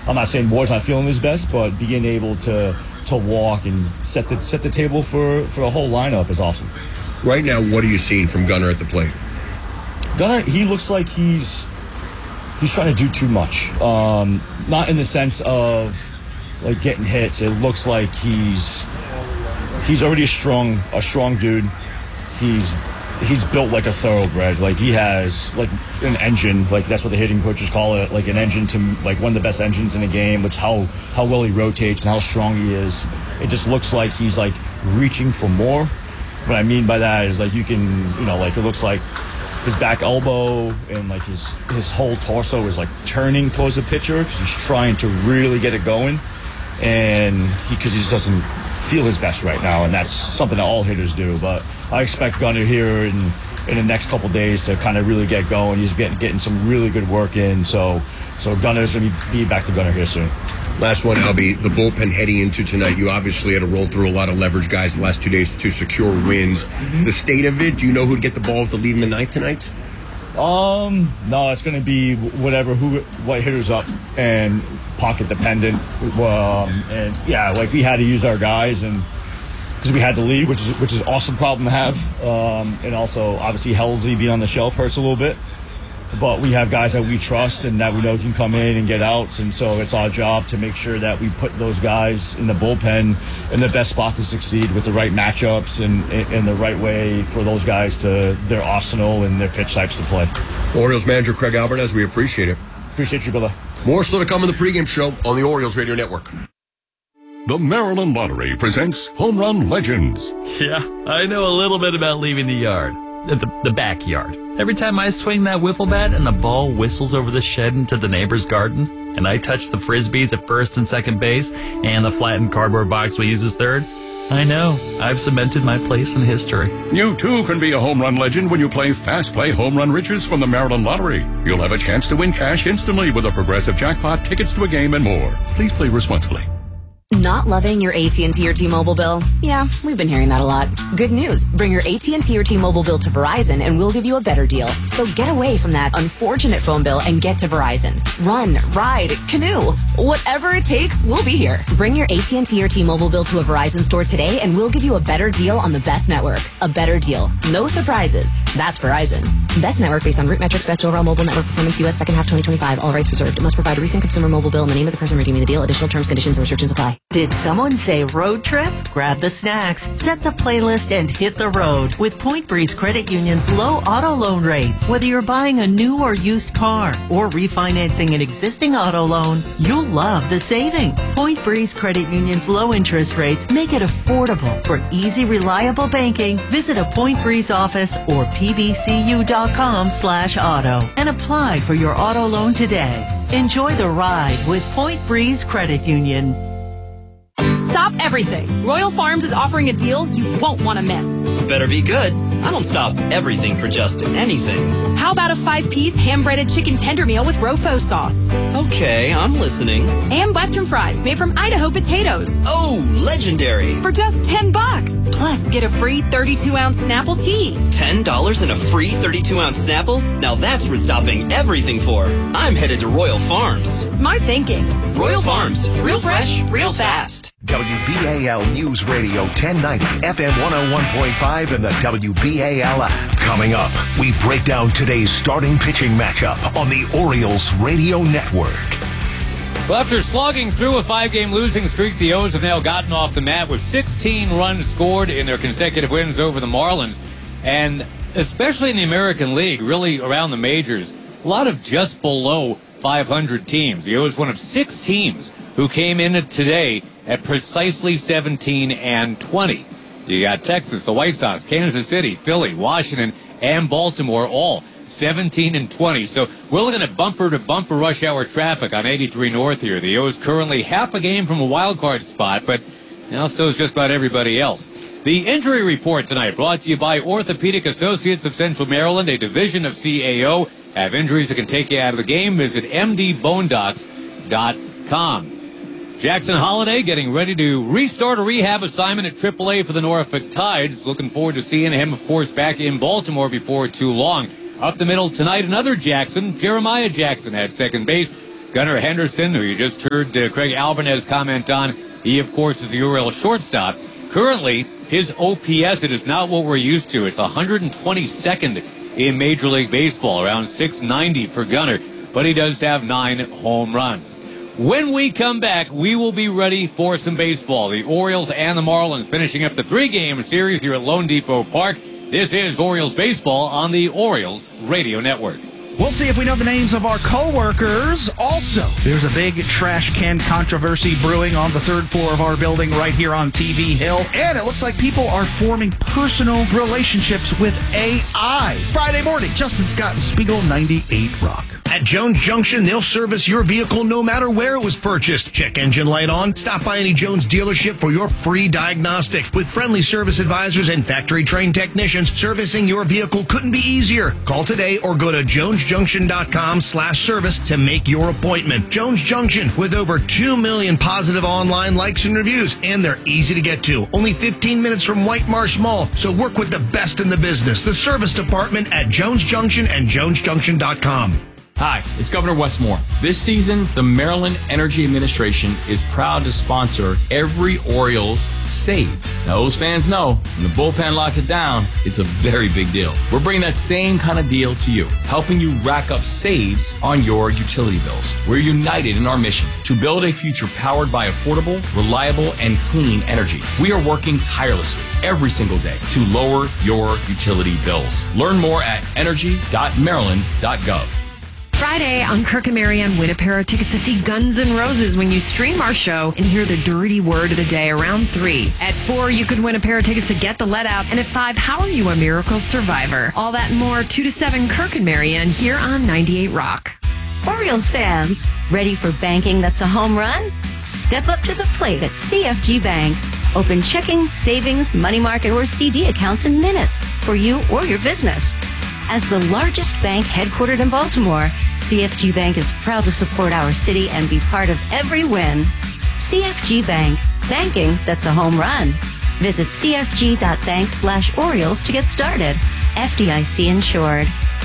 I'm not saying Moore's not feeling his best, but being able to walk and set the table for a whole lineup is awesome. Right now, what are you seeing from Gunnar at the plate? Gunnar, he looks like he's trying to do too much. Not in the sense of like getting hits. It looks like he's already a strong dude. He's built like a thoroughbred. Like he has like an engine. Like that's what the hitting coaches call it. Like an engine to like one of the best engines in the game. Which how well he rotates and how strong he is. It just looks like he's like reaching for more. What I mean by that is like you can like it looks like his back elbow and like his whole torso is like turning towards the pitcher because he's trying to really get it going, and because he just doesn't feel his best right now, and that's something that all hitters do. But I expect Gunnar here in the next couple days to kind of really get going. He's getting some really good work in, so Gunnar's going to be back to Gunnar here soon. Last one, Albie, the bullpen heading into tonight. You obviously had to roll through a lot of leverage guys the last 2 days to secure wins. Mm-hmm. The state of it, do you know who'd get the ball with the lead in the ninth tonight? No, it's going to be what hitter's up and pocket dependent. And yeah, like we had to use our guys and because we had the lead, which is an awesome problem to have. And also, obviously, Halsey being on the shelf hurts a little bit. But we have guys that we trust and that we know can come in and get outs, and so it's our job to make sure that we put those guys in the bullpen in the best spot to succeed with the right matchups and in the right way for those guys to their arsenal and their pitch types to play. Orioles manager Craig Alvarez, we appreciate it. Appreciate you, brother. More still to come in the pregame show on the Orioles Radio Network. The Maryland Lottery presents Home Run Legends. Yeah, I know a little bit about leaving the yard. The backyard. Every time I swing that wiffle bat and the ball whistles over the shed into the neighbor's garden, and I touch the frisbees at first and second base, and the flattened cardboard box we use as third, I know I've cemented my place in history. You too can be a home run legend when you play Fast Play Home Run Riches from the Maryland Lottery. You'll have a chance to win cash instantly with a progressive jackpot, tickets to a game, and more. Please play responsibly. Not loving your AT&T or T-Mobile bill? Yeah, we've been hearing that a lot. Good news. Bring your AT&T or T-Mobile bill to Verizon and we'll give you a better deal. So get away from that unfortunate phone bill and get to Verizon. Run, ride, canoe. Whatever it takes, we'll be here. Bring your AT&T or T-Mobile bill to a Verizon store today and we'll give you a better deal on the best network. A better deal. No surprises. That's Verizon. Best network based on root metrics, best overall mobile network performance, U.S. second half 2025. All rights reserved. It must provide a recent consumer mobile bill and the name of the person redeeming the deal. Additional terms, conditions, and restrictions apply. Did someone say road trip? Grab the snacks, set the playlist, and hit the road with Point Breeze Credit Union's low auto loan rates. Whether you're buying a new or used car or refinancing an existing auto loan, you'll love the savings. Point Breeze Credit Union's low interest rates make it affordable. For easy, reliable banking, visit a Point Breeze office or pbcu.com/auto and apply for your auto loan today. Enjoy the ride with Point Breeze Credit Union. Stop everything. Royal Farms is offering a deal you won't want to miss. Better be good. I don't stop everything for just anything. How about a 5-piece hand-breaded chicken tender meal with Rofo sauce? Okay, I'm listening. And Western fries made from Idaho potatoes. Oh, legendary. For just $10. Plus, get a free 32-ounce Snapple tea. $10 and a free 32-ounce Snapple? Now that's worth stopping everything for. I'm headed to Royal Farms. Smart thinking. Royal Farms. Real fresh, real fast. WBAL News Radio 1090, FM 101.5, and the WBAL app. Coming up, we break down today's starting pitching matchup on the Orioles Radio Network. Well, after slogging through a 5-game losing streak, the O's have now gotten off the mat with 16 runs scored in their consecutive wins over the Marlins. And especially in the American League, really around the majors, a lot of just below 500 teams. The O's one of 6 teams who came in today at precisely 17-20. You got Texas, the White Sox, Kansas City, Philly, Washington, and Baltimore, all 17-20. So we're looking at bumper-to-bumper rush hour traffic on 83 North here. The O's currently half a game from a wild card spot, but now so is just about everybody else. The injury report tonight brought to you by Orthopedic Associates of Central Maryland, a division of CAO. Have injuries that can take you out of the game? Visit mdbonedocs.com. Jackson Holliday getting ready to restart a rehab assignment at AAA for the Norfolk Tides. Looking forward to seeing him, of course, back in Baltimore before too long. Up the middle tonight, another Jackson. Jeremiah Jackson at second base. Gunnar Henderson, who you just heard Craig Albanez comment on, he, of course, is the Orioles shortstop. Currently, his OPS, it is not what we're used to. It's 122nd in Major League Baseball, around 690 for Gunnar, but he does have 9 home runs. When we come back, we will be ready for some baseball. The Orioles and the Marlins finishing up the 3-game series here at Lone Depot Park. This is Orioles Baseball on the Orioles Radio Network. We'll see if we know the names of our co-workers. Also, there's a big trash can controversy brewing on the 3rd floor of our building right here on TV Hill. And it looks like people are forming personal relationships with AI. Friday morning, Justin Scott and Spiegel 98 Rock. At Jones Junction, they'll service your vehicle no matter where it was purchased. Check engine light on. Stop by any Jones dealership for your free diagnostic. With friendly service advisors and factory-trained technicians, servicing your vehicle couldn't be easier. Call today or go to jonesjunction.com/service to make your appointment. Jones Junction, with over 2 million positive online likes and reviews, and they're easy to get to. Only 15 minutes from White Marsh Mall, so work with the best in the business. The service department at Jones Junction and jonesjunction.com. Hi, it's Governor Westmore. This season, the Maryland Energy Administration is proud to sponsor every Orioles save. Now, those fans know when the bullpen locks it down, it's a very big deal. We're bringing that same kind of deal to you, helping you rack up saves on your utility bills. We're united in our mission to build a future powered by affordable, reliable, and clean energy. We are working tirelessly every single day to lower your utility bills. Learn more at energy.maryland.gov. Friday on Kirk and Marianne, win a pair of tickets to see Guns N' Roses when you stream our show and hear the dirty word of the day around 3. At 4, you could win a pair of tickets to Get the Let Out. And at 5, how are you a miracle survivor? All that and more, 2 to 7, Kirk and Marianne here on 98 Rock. Orioles fans, ready for banking that's a home run? Step up to the plate at CFG Bank. Open checking, savings, money market, or CD accounts in minutes for you or your business. As the largest bank headquartered in Baltimore, CFG Bank is proud to support our city and be part of every win. CFG Bank, banking that's a home run. Visit cfg.bank/Orioles to get started. FDIC insured.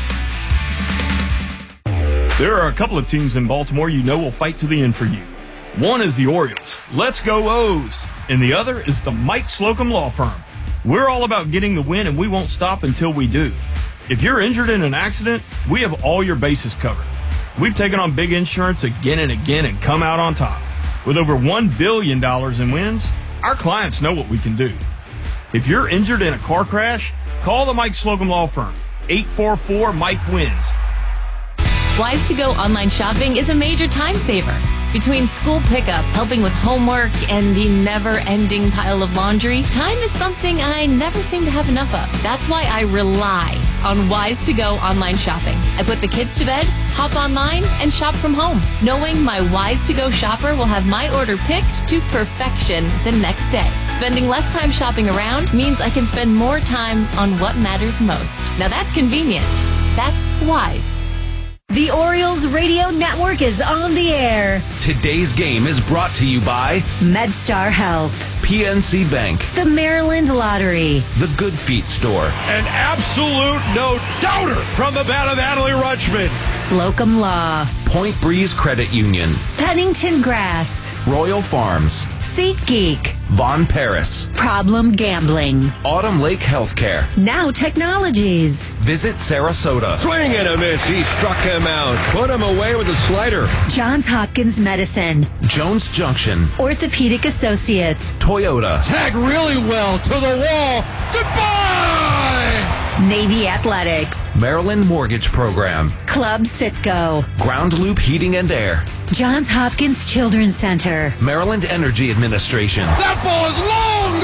There are a couple of teams in Baltimore you know will fight to the end for you. One is the Orioles. Let's go O's. And the other is the Mike Slocum Law Firm. We're all about getting the win, and we won't stop until we do. If you're injured in an accident, we have all your bases covered. We've taken on big insurance again and again and come out on top. With over $1 billion in wins, our clients know what we can do. If you're injured in a car crash, call the Mike Slocum Law Firm. 844-MIKE-WINS. Wise2Go online shopping is a major time saver. Between school pickup, helping with homework, and the never-ending pile of laundry, time is something I never seem to have enough of. That's why I rely on Wise2Go online shopping. I put the kids to bed, hop online, and shop from home, knowing my Wise2Go shopper will have my order picked to perfection the next day. Spending less time shopping around means I can spend more time on what matters most. Now that's convenient. That's wise. The Orioles Radio Network is on the air. Today's game is brought to you by MedStar Health, PNC Bank, the Maryland Lottery, the Good Feet Store, an absolute no-doubter from the bat of Adley Rutschman, Slocum Law, Point Breeze Credit Union, Pennington Grass, Royal Farms, SeatGeek, Von Paris, Problem Gambling, Autumn Lake Healthcare, Now Technologies. Visit Sarasota. Swing and a miss. He struck him out. Put him away with a slider. Johns Hopkins Medicine, Jones Junction, Orthopedic Associates, Toyota. Tag really well to the wall. Goodbye! Navy Athletics, Maryland Mortgage Program, Club Citgo, Ground Loop Heating and Air, Johns Hopkins Children's Center, Maryland Energy Administration. That ball is long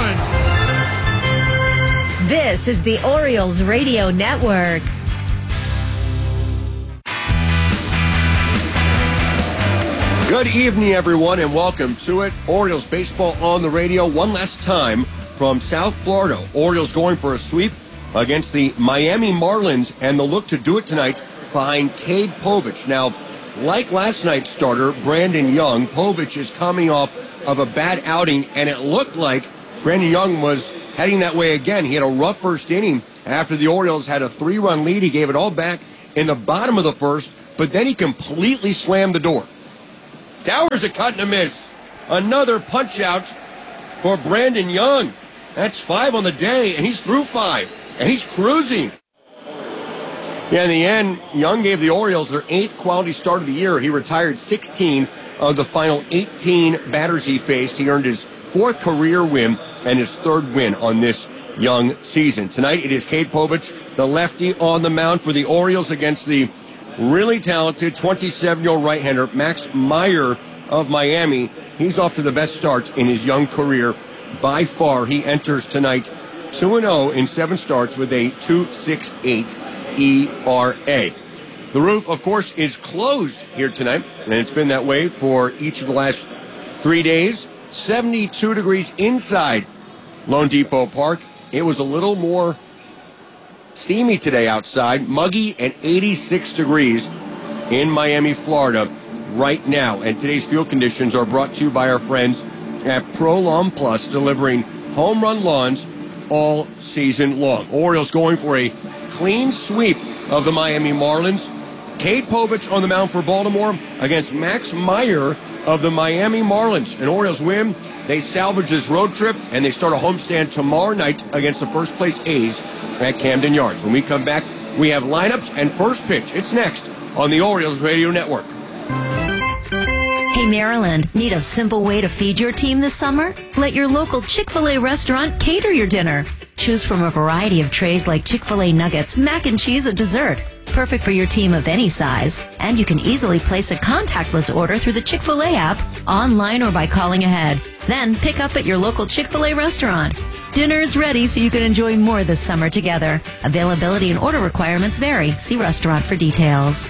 gone! This is the Orioles Radio Network. Good evening, everyone, and welcome to it. Orioles baseball on the radio one last time from South Florida. Orioles going for a sweep against the Miami Marlins, and they'll look to do it tonight behind Cade Povich. Now, like last night's starter, Brandon Young, Povich is coming off of a bad outing, and it looked like Brandon Young was heading that way again. He had a rough first inning after the Orioles had a 3-run lead. He gave it all back in the bottom of the first but then he completely slammed the door. Stowers a cut and a miss. Another punch out for Brandon Young. That's 5 on the day, and he's through 5, and he's cruising. Yeah, in the end, Young gave the Orioles their 8th quality start of the year. He retired 16 of the final 18 batters he faced. He earned his 4th career win and his 3rd win on this Young season. Tonight, it is Cade Povich, the lefty, on the mound for the Orioles against the really talented 27-year-old right-hander Max Meyer of Miami. He's off to the best start in his Young career by far. He enters tonight 2-0 in 7 starts with a 2.68 ERA. The roof, of course, is closed here tonight, and it's been that way for each of the last 3 days. 72 degrees inside Lone Depot Park. It was a little more steamy today outside, muggy, and 86 degrees in Miami, Florida right now. And today's field conditions are brought to you by our friends at Pro Lawn Plus, delivering home run lawns all season long. Orioles going for a clean sweep of the Miami Marlins. Cade Povich on the mound for Baltimore against Max Meyer of the Miami Marlins. An Orioles win. They salvage this road trip, and they start a homestand tomorrow night against the first-place A's at Camden Yards. When we come back, we have lineups and first pitch. It's next on the Orioles Radio Network. Hey, Maryland, need a simple way to feed your team this summer? Let your local Chick-fil-A restaurant cater your dinner. Choose from a variety of trays like Chick-fil-A nuggets, mac and cheese, and dessert. Perfect for your team of any size. And you can easily place a contactless order through the Chick-fil-A app, online or by calling ahead. Then pick up at your local Chick-fil-A restaurant. Dinner is ready so you can enjoy more this summer together. Availability and order requirements vary. See restaurant for details.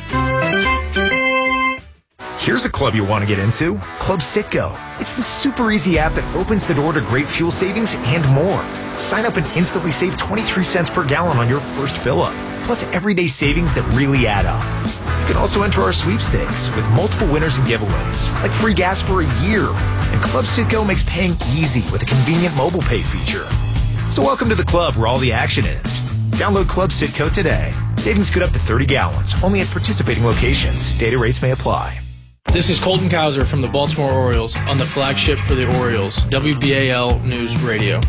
Here's a club you want to get into, Club Citgo. It's the super easy app that opens the door to great fuel savings and more. Sign up and instantly save 23 cents per gallon on your first fill-up, plus everyday savings that really add up. You can also enter our sweepstakes with multiple winners and giveaways, like free gas for a year. And Club Citgo makes paying easy with a convenient mobile pay feature. So welcome to the club where all the action is. Download Club Citgo today. Savings good up to 30 gallons, only at participating locations. Data rates may apply. This is Colton Cowser from the Baltimore Orioles on the flagship for the Orioles, WBAL News Radio.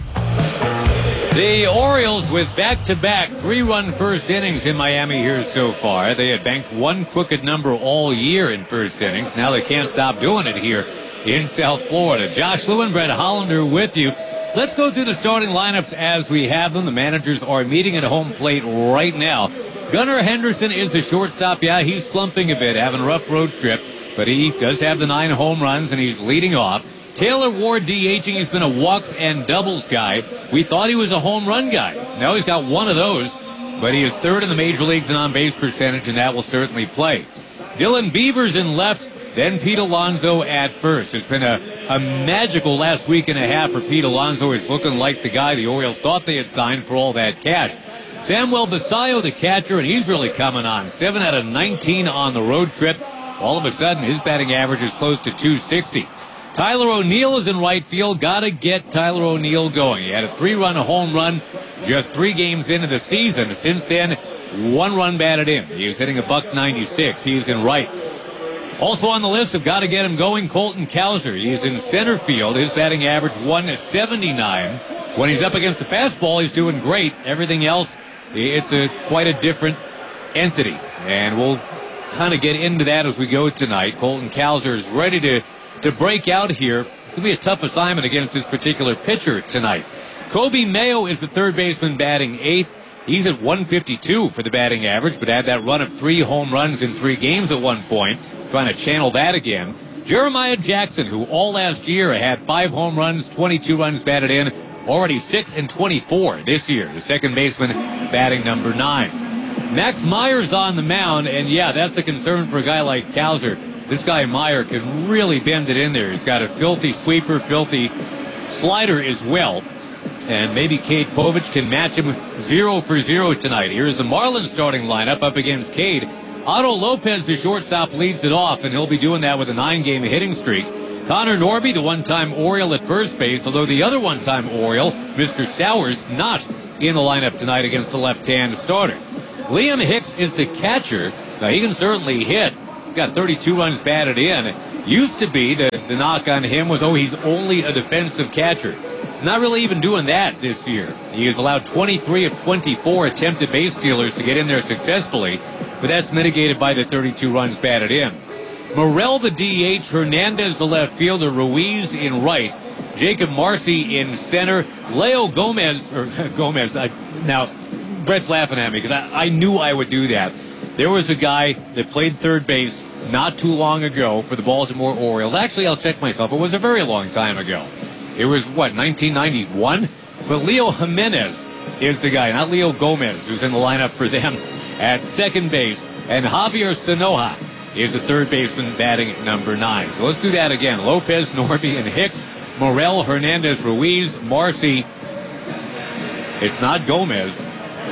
The Orioles with back-to-back 3-run first innings in Miami here so far. They had banked one crooked number all year in first innings. Now they can't stop doing it here in South Florida. Josh Lewin, Brett Hollander with you. Let's go through the starting lineups as we have them. The managers are meeting at home plate right now. Gunnar Henderson is the shortstop. Yeah, he's slumping a bit, having a rough road trip. But he does have the 9 home runs, and he's leading off. Taylor Ward DHing. He's been a walks and doubles guy. We thought he was a home run guy. Now he's got one of those, but he is 3rd in the major leagues in on-base percentage, and that will certainly play. Dylan Beavers in left, then Pete Alonso at first. It's been a magical last week and a half for Pete Alonso. He's looking like the guy the Orioles thought they had signed for all that cash. Samuel Basallo, the catcher, and he's really coming on. 7 out of 19 on the road trip. All of a sudden, his batting average is close to 260. Tyler O'Neill is in right field. Got to get Tyler O'Neill going. He had a 3-run home run just 3 games into the season. Since then, 1 run batted in. He was hitting $196. He's in right. Also on the list of got to get him going, Colton Cowser. He's in center field. His batting average 179. When he's up against the fastball, he's doing great. Everything else, it's quite a different entity. And we'll kind of get into that as we go tonight. Colton Cowser is ready to break out here. It's going to be a tough assignment against this particular pitcher tonight. Kobe Mayo is the third baseman batting 8th. He's at 152 for the batting average, but had that run of 3 home runs in 3 games at one point. Trying to channel that again. Jeremiah Jackson, who all last year had 5 home runs, 22 runs batted in, already 6 and 24 this year. The second baseman batting number 9. Max Meyer's on the mound, and yeah, that's the concern for a guy like Cowser. This guy Meyer can really bend it in there. He's got a filthy sweeper, filthy slider as well. And maybe Cade Povich can match him 0 for 0 tonight. Here's the Marlins starting lineup up against Cade. Otto Lopez, the shortstop, leads it off, and he'll be doing that with a 9-game hitting streak. Connor Norby, the one-time Oriole at first base, although the other one-time Oriole, Mr. Stowers, not in the lineup tonight against the left-hand starter. Liam Hicks is the catcher. Now, he can certainly hit. He's got 32 runs batted in. Used to be the knock on him was, he's only a defensive catcher. Not really even doing that this year. He has allowed 23 of 24 attempted base stealers to get in there successfully, but that's mitigated by the 32 runs batted in. Morel, the DH, Hernandez, the left fielder, Ruiz in right, Jacob Marcy in center, Leo Gomez, now, Brett's laughing at me because I knew I would do that. There was a guy that played third base not too long ago for the Baltimore Orioles. Actually, I'll check myself. It was a very long time ago. It was, 1991? But Leo Jimenez is the guy, not Leo Gomez, who's in the lineup for them at second base. And Javier Sanoja is the third baseman batting at number 9. So let's do that again. Lopez, Norby, and Hicks. Morel, Hernandez, Ruiz, Marcy. It's not Gomez.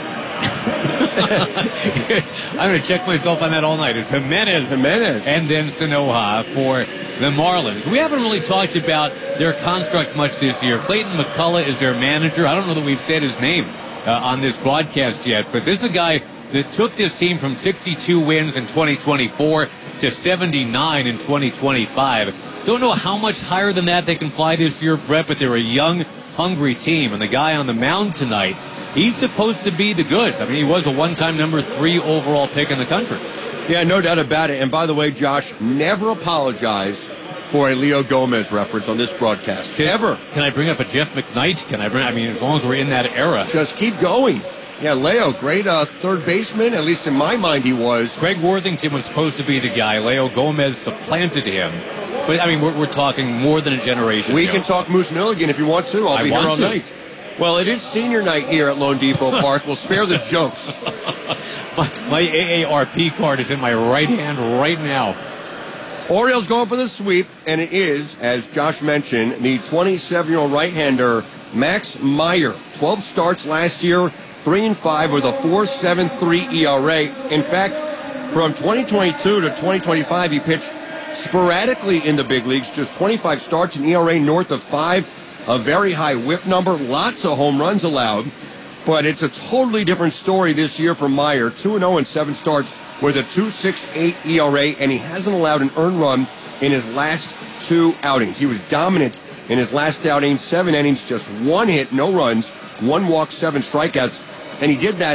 I'm going to check myself on that all night. It's Jimenez. And then Sanoja for the Marlins. We haven't really talked about their construct much this year. Clayton McCullough is their manager. I don't know that we've said his name on this broadcast yet, but this is a guy that took this team from 62 wins in 2024 to 79 in 2025. Don't know how much higher than that they can fly this year, Brett, but they're a young, hungry team. And the guy on the mound tonight, he's supposed to be the goods. I mean, he was a one-time number 3 overall pick in the country. Yeah, no doubt about it. And by the way, Josh, never apologize for a Leo Gomez reference on this broadcast. Ever. Can I bring up a Jeff McKnight? As long as we're in that era. Just keep going. Yeah, Leo, great third baseman. At least in my mind, he was. Craig Worthington was supposed to be the guy. Leo Gomez supplanted him. But, we're talking more than a generation We ago. can talk Moose Milligan if you want to. I'll be here all night. Well, it is senior night here at Lone Depot Park. We'll spare the jokes. My AARP card is in my right hand right now. Orioles going for the sweep, and it is, as Josh mentioned, the 27-year-old right-hander Max Meyer. 12 starts last year, 3-5 with a 4.73 ERA. In fact, from 2022 to 2025, he pitched sporadically in the big leagues, just 25 starts, an ERA north of 5, a very high whip number, lots of home runs allowed. But it's a totally different story this year for Meyer. 2-0 in 7 starts with a 2.68 ERA, and he hasn't allowed an earned run in his last 2 outings. He was dominant in his last outing, 7 innings, just 1 hit, no runs, 1 walk, 7 strikeouts. And he did that